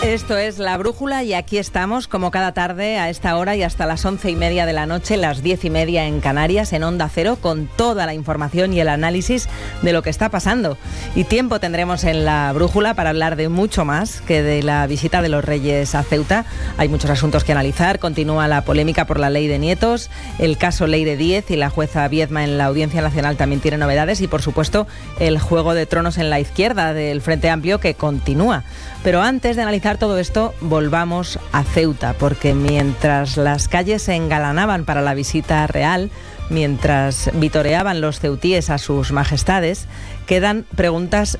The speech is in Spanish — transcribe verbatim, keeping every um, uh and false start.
Esto es La Brújula y aquí estamos como cada tarde a esta hora y hasta las once y media de la noche, las diez y media en Canarias, en Onda Cero, con toda la información y el análisis de lo que está pasando. Y tiempo tendremos en La Brújula para hablar de mucho más que de la visita de los Reyes a Ceuta. Hay muchos asuntos que analizar. Continúa la polémica por la ley de nietos, el caso Leire Díez y la jueza Viedma en la Audiencia Nacional también tiene novedades y, por supuesto, el juego de tronos en la izquierda del Frente Amplio que continúa. Pero antes de analizar todo esto, volvamos a Ceuta, porque mientras las calles se engalanaban para la visita real, mientras vitoreaban los ceutíes a sus majestades, quedan preguntas